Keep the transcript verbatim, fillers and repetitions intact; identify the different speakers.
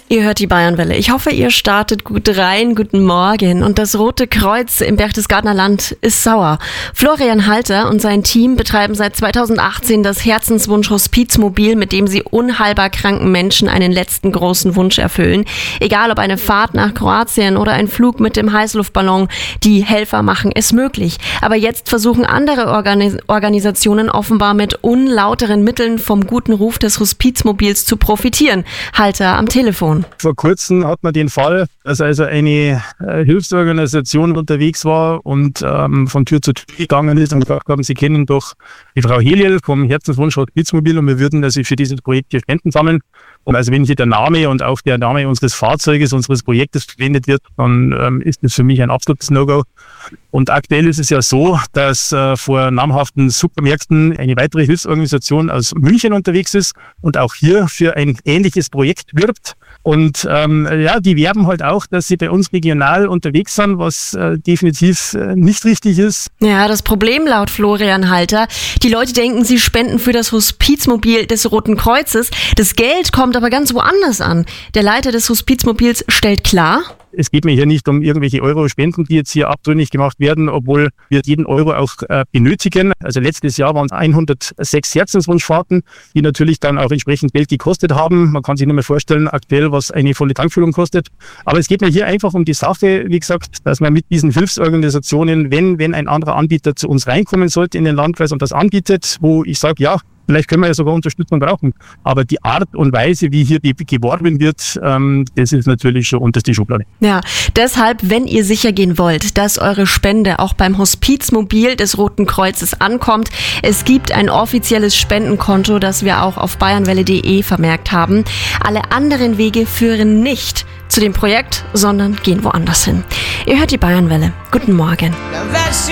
Speaker 1: Ihr hört die Bayernwelle. Ich hoffe, ihr startet gut rein. Guten Morgen. Und das Rote Kreuz im Berchtesgadener Land ist sauer. Florian Halter und sein Team betreiben seit zweitausendachtzehn das Herzenswunsch-Hospizmobil, mit dem sie unheilbar kranken Menschen einen letzten großen Wunsch erfüllen. Egal ob eine Fahrt nach Kroatien oder ein Flug mit dem Heißluftballon, die Helfer machen es möglich. Aber jetzt versuchen andere Organis- Organisationen offenbar mit unlauteren Mitteln vom guten Ruf des Hospizmobils zu profitieren. Halter am Telefon.
Speaker 2: Vor kurzem hat man den Fall, dass also eine äh, Hilfsorganisation unterwegs war und ähm, von Tür zu Tür gegangen ist und gesagt haben, sie kennen doch die Frau Heliel vom Herzenswunsch Hospizmobil und wir würden also für dieses Projekt hier Spenden sammeln. Und also wenn hier der Name und auch der Name unseres Fahrzeuges, unseres Projektes verwendet wird, dann ähm, ist das für mich ein absolutes No-Go. Und aktuell ist es ja so, dass äh, vor namhaften Supermärkten eine weitere Hilfsorganisation aus München unterwegs ist und auch hier für ein ähnliches Projekt wirbt. Und ähm, ja, die werben halt auch, dass sie bei uns regional unterwegs sind, was äh, definitiv äh, nicht richtig ist.
Speaker 1: Ja, das Problem laut Florian Halter, die Leute denken, sie spenden für das Hospizmobil des Roten Kreuzes. Das Geld kommt aber ganz woanders an. Der Leiter des Hospizmobils stellt klar:
Speaker 2: Es geht mir hier nicht um irgendwelche Euro-Spenden, die jetzt hier abtrünnig gemacht werden, obwohl wir jeden Euro auch äh, benötigen. Also letztes Jahr waren es hundertsechs Herzenswunschfahrten, die natürlich dann auch entsprechend Geld gekostet haben. Man kann sich nicht mehr vorstellen, aktuell, was eine volle Tankfüllung kostet. Aber es geht mir hier einfach um die Sache, wie gesagt, dass man mit diesen Hilfsorganisationen, wenn, wenn ein anderer Anbieter zu uns reinkommen sollte in den Landkreis und das anbietet, wo ich sage, ja, vielleicht können wir ja sogar Unterstützung brauchen. Aber die Art und Weise, wie hier geworben wird, ähm, das ist natürlich schon unterste Schublade.
Speaker 1: Ja, deshalb, wenn ihr sicher gehen wollt, dass eure Spende auch beim Hospizmobil des Roten Kreuzes ankommt, es gibt ein offizielles Spendenkonto, das wir auch auf bayernwelle punkt de vermerkt haben. Alle anderen Wege führen nicht zu dem Projekt, sondern gehen woanders hin. Ihr hört die Bayernwelle. Guten Morgen.